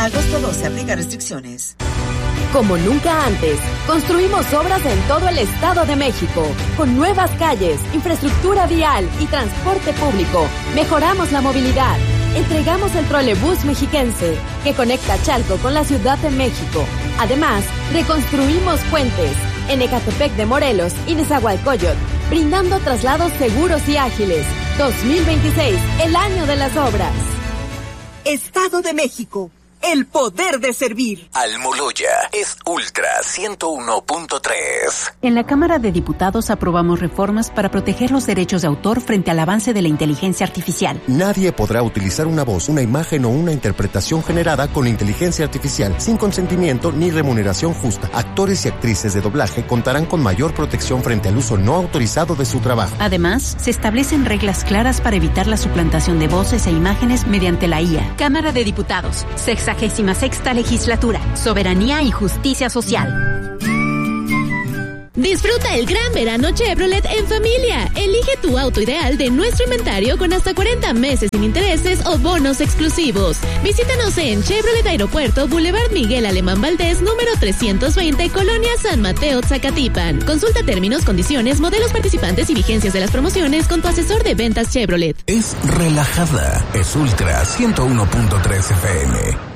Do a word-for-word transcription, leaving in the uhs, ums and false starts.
Agosto doce, aplica restricciones. Como nunca antes, construimos obras en todo el Estado de México, con nuevas calles, infraestructura vial y transporte público. Mejoramos la movilidad. Entregamos el trolebús mexiquense, que conecta Chalco con la Ciudad de México. Además, reconstruimos puentes en Ecatepec de Morelos y Nezahualcóyotl, brindando traslados seguros y ágiles. dos mil veintiséis, el año de las obras. Estado de México. El poder de servir. Almoloya es Ultra ciento uno punto tres. En la Cámara de Diputados aprobamos reformas para proteger los derechos de autor frente al avance de la inteligencia artificial. Nadie podrá utilizar una voz, una imagen o una interpretación generada con inteligencia artificial sin consentimiento ni remuneración justa. Actores y actrices de doblaje contarán con mayor protección frente al uso no autorizado de su trabajo. Además, se establecen reglas claras para evitar la suplantación de voces e imágenes mediante la I A. Cámara de Diputados, sexagésima sexta legislatura, soberanía y justicia social. Disfruta el gran verano Chevrolet en familia. Elige tu auto ideal de nuestro inventario con hasta cuarenta meses sin intereses o bonos exclusivos. Visítanos en Chevrolet Aeropuerto, Boulevard Miguel Alemán Valdés, número trescientos veinte, Colonia San Mateo, Zacatipan. Consulta términos, condiciones, modelos participantes y vigencias de las promociones con tu asesor de ventas Chevrolet. Es relajada. Es Ultra ciento uno punto tres F M.